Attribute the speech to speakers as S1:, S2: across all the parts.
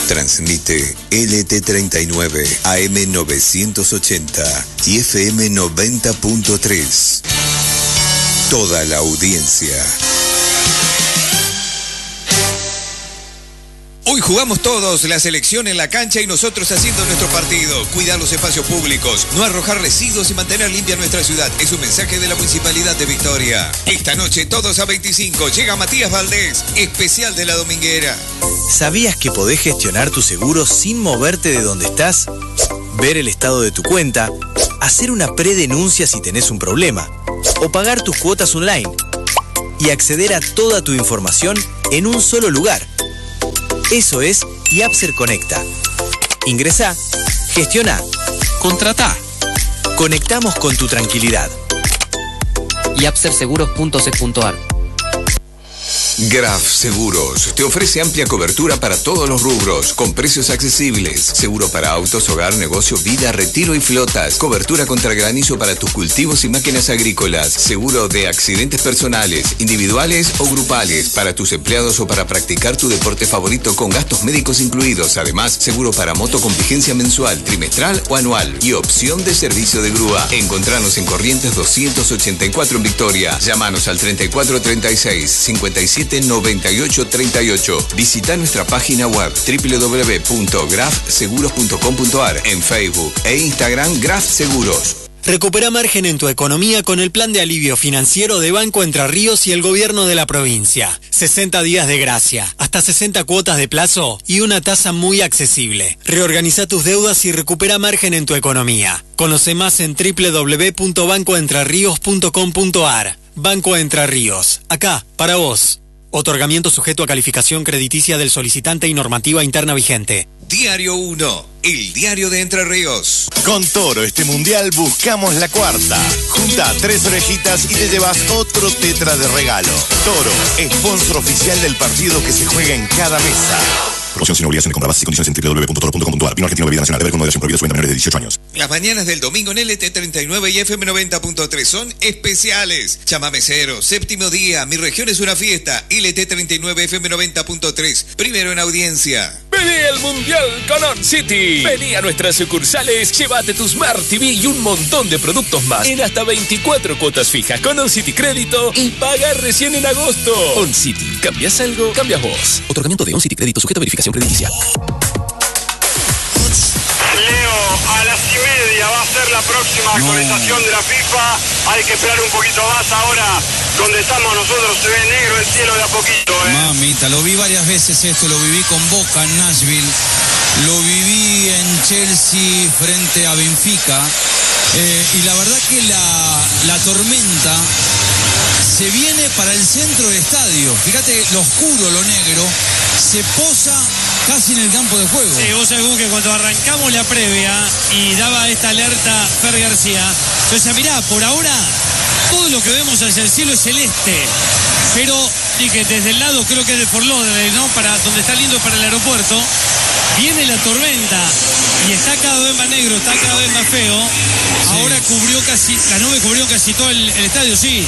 S1: Transmite LT39 AM 980 y FM 90.3. Toda la audiencia.
S2: Hoy jugamos todos, la selección en la cancha y nosotros haciendo nuestro partido. Cuidar los espacios públicos, no arrojar residuos y mantener limpia nuestra ciudad. Es un mensaje de la Municipalidad de Victoria. Esta noche todos a 25. Llega Matías Valdés, especial de La Dominguera.
S3: ¿Sabías que podés gestionar tu seguro sin moverte de donde estás? Ver el estado de tu cuenta, hacer una predenuncia si tenés un problema, o pagar tus cuotas online y acceder a toda tu información en un solo lugar. Eso es Yapser Conecta. Ingresá, gestiona, contratá. Conectamos con tu tranquilidad.
S4: yapserseguros.se.ar.
S1: Graf Seguros te ofrece amplia cobertura para todos los rubros, con precios accesibles. Seguro para autos, hogar, negocio, vida, retiro y flotas. Cobertura contra granizo para tus cultivos y máquinas agrícolas. Seguro de accidentes personales, individuales o grupales, para tus empleados o para practicar tu deporte favorito con gastos médicos incluidos. Además, seguro para moto con vigencia mensual, trimestral o anual. Y opción de servicio de grúa. Encontranos en Corrientes 284 en Victoria. Llámanos al 3436 57 9838. Visita nuestra página web www.grafseguros.com.ar, en Facebook e Instagram Graf Seguros.
S5: Recupera margen en tu economía con el plan de alivio financiero de Banco Entre Ríos y el gobierno de la provincia. 60 días de gracia, hasta 60 cuotas de plazo y una tasa muy accesible. Reorganiza tus deudas y recupera margen en tu economía. Conoce más en www.bancoentrerrios.com.ar. Banco Entre Ríos, acá, para vos. Otorgamiento sujeto a calificación crediticia del solicitante y normativa interna vigente.
S2: Diario 1, el diario de Entre Ríos.
S6: Con Toro este mundial buscamos la cuarta. Junta 3 orejitas y te llevas otro tetra de regalo. Toro, sponsor oficial del partido que se juega en cada mesa.
S7: Promoción sin obligación de compra. Bases y condiciones en www.toro.com.ar. Vino Argentino, bebida nacional. Beber con moderación. Prohibida su venta a menores de 18 años.
S2: Las mañanas del domingo en LT39 y FM 90.3 son especiales. Chamamecero, séptimo día, mi región es una fiesta. LT39 FM 90.3, primero en audiencia.
S8: Vení al Mundial con On City. Vení a nuestras sucursales, llévate tu Smart TV y un montón de productos más en hasta 24 cuotas fijas con On City Crédito y paga recién en agosto. On City, ¿cambias algo? Cambias vos. Otorgamiento de On City Crédito sujeto a verificación crediticia.
S9: Leo, a las 1:30 va a ser la próxima actualización de la FIFA. Hay que esperar un poquito más ahora. Donde estamos nosotros se ve negro el cielo de a poquito.
S10: Mamita, lo vi varias veces esto, lo viví con Boca en Nashville, lo viví en Chelsea frente a Benfica, y la verdad que la tormenta se viene para el centro del estadio. Fíjate lo oscuro, lo negro, se posa casi en el campo de juego.
S11: Sí, vos sabés que cuando arrancamos la previa y daba esta alerta Fer García, yo decía, mirá, por ahora todo lo que vemos hacia el cielo es celeste, pero dije, desde el lado, creo que es de Fort Lauderdale, ¿no? Para donde está lindo para el aeropuerto, viene la tormenta y está cada vez más negro, está cada vez más feo. Sí. Ahora la nube cubrió casi todo el estadio, sí.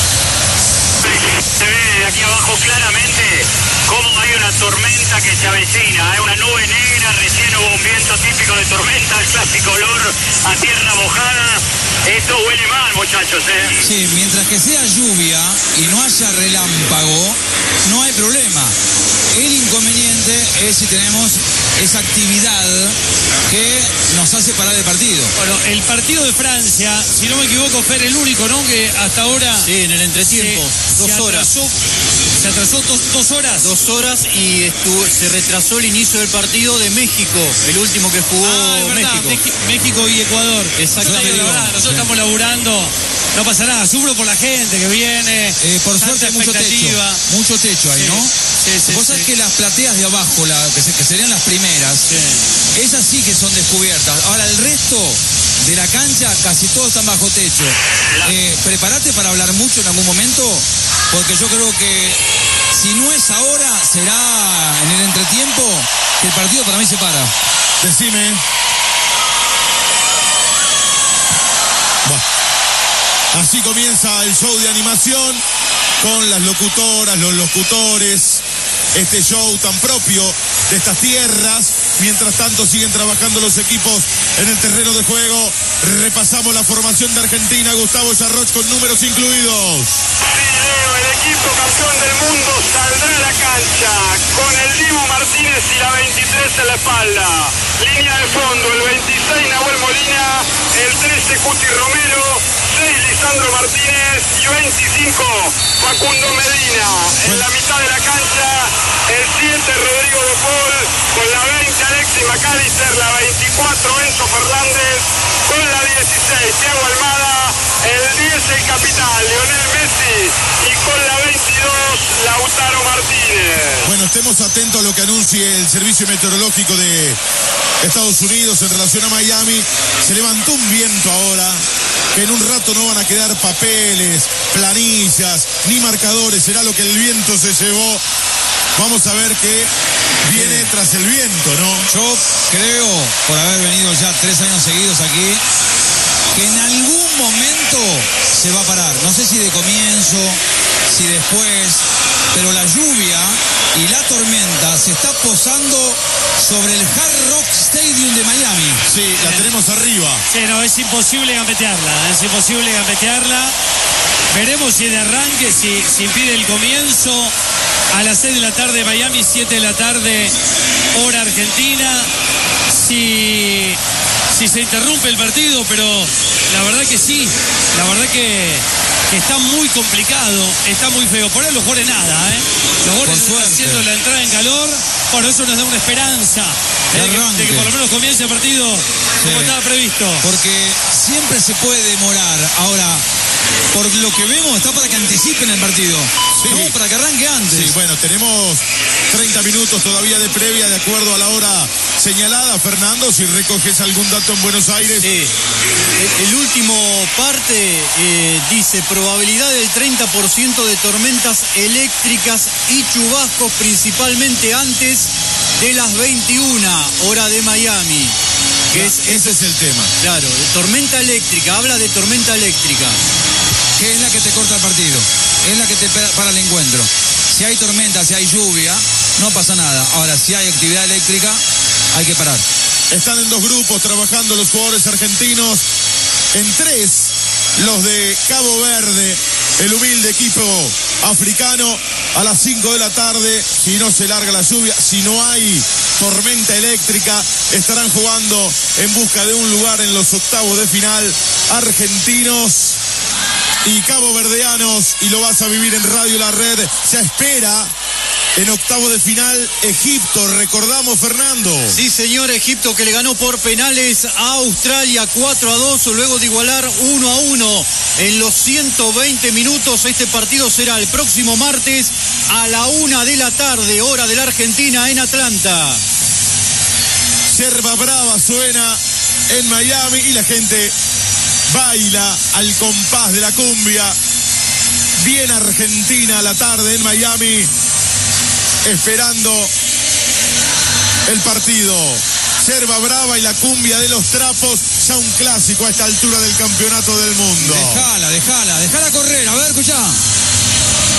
S9: Se ve de aquí abajo claramente cómo hay una tormenta que se avecina, hay una nube negra, recién hubo un viento típico de tormenta, el clásico olor a tierra mojada. Esto huele mal, muchachos,
S10: Sí, mientras que sea lluvia y no haya relámpago, no hay problema. El inconveniente es si tenemos esa actividad que nos hace parar el partido.
S11: Bueno, el partido de Francia, si no me equivoco, fue el único, ¿no? Que hasta ahora...
S10: Sí, en el entretiempo, 2 horas.
S11: Se atrasó 2 horas.
S10: 2 horas y se retrasó el inicio del partido de México, el último que jugó México.
S11: México y Ecuador.
S10: Exactamente.
S11: Nosotros estamos laburando, no pasa nada, sufro por la gente que viene.
S10: Por suerte hay mucho techo ahí, ¿no? Vos sabés que las plateas de abajo, que serían las primeras, esas sí que son descubiertas. Ahora el resto de la cancha casi todos están bajo techo. Prepárate para hablar mucho en algún momento, porque yo creo que si no es ahora, será en el entretiempo que el partido para mí se para.
S6: Decime. Bueno, así comienza el show de animación con las locutoras, los locutores,
S4: este show tan propio de estas tierras. Mientras tanto siguen trabajando los equipos en el terreno de juego. Repasamos la formación de Argentina. Gustavo Yarroch con números incluidos.
S9: El equipo campeón del mundo saldrá a la cancha con el Dibu Martínez y la 23 en la espalda. Línea de fondo, el 26 Nahuel Molina, el 13 Cuti Romero, 6 Lisandro Martínez y 25 Facundo Medina. En la mitad de la cancha, el 7 Rodrigo de Paul, con la 20 Alexis McAllister, la 24 Enzo Fernández, con la 16 Thiago Almada, el 10 el capitán Lionel Messi y con la 22 Lautaro Martínez.
S4: Bueno, estemos atentos a lo que anuncie el Servicio Meteorológico de Estados Unidos en relación a Miami. Se levantó un viento ahora, que en un rato no van a quedar papeles, planillas, ni marcadores. Será lo que el viento se llevó. Vamos a ver qué viene tras el viento, ¿no?
S10: Yo creo, por haber venido ya 3 años seguidos aquí, que en algún momento se va a parar. No sé si de comienzo, si después, pero la lluvia y la tormenta se está posando sobre el Hard Rock Stadium de Miami.
S4: Sí, la tenemos arriba.
S11: Sí, no, es imposible gambetearla, es imposible gambetearla. Veremos si de arranque, si impide el comienzo. A las 6 de la tarde Miami, 7 de la tarde hora argentina. Si se interrumpe el partido, pero la verdad que sí, la verdad que está muy complicado, está muy feo. Por ahí los jugadores nada, los jugadores están haciendo la entrada en calor. Bueno, eso nos da una esperanza de que por lo menos comience el partido como estaba previsto.
S10: Porque siempre se puede demorar. Ahora, por lo que vemos, está para que anticipen el partido.
S4: Sí.
S10: No, para que arranque antes.
S4: Sí, bueno, tenemos 30 minutos todavía de previa de acuerdo a la hora señalada. Fernando, si recoges algún dato en Buenos Aires.
S12: El último parte dice probabilidad del 30% de tormentas eléctricas y chubascos, principalmente antes de las 21 hora de Miami.
S4: Ese es el tema.
S12: Claro, de tormenta eléctrica, habla de tormenta eléctrica.
S10: Que es la que te corta el partido, es la que te para el encuentro. Si hay tormenta, si hay lluvia, no pasa nada. Ahora, si hay actividad eléctrica, hay que parar.
S4: Están en 2 grupos trabajando los jugadores argentinos. En 3, los de Cabo Verde, el humilde equipo africano. A las 5 de la tarde, si no se larga la lluvia, si no hay tormenta eléctrica, estarán jugando en busca de un lugar en los octavos de final. Argentinos y caboverdeanos, y lo vas a vivir en Radio La Red. Se espera en octavo de final Egipto, recordamos, Fernando.
S12: Sí, señor, Egipto que le ganó por penales a Australia 4-2, luego de igualar 1-1 en los 120 minutos. Este partido será el próximo martes a la 1 de la tarde, hora de la Argentina, en Atlanta.
S4: Yerba Brava suena en Miami y la gente baila al compás de la cumbia. Bien Argentina a la tarde en Miami, esperando el partido. Yerba Brava y la cumbia de los trapos, ya un clásico a esta altura del campeonato del mundo.
S10: Déjala correr, a ver, escuchá.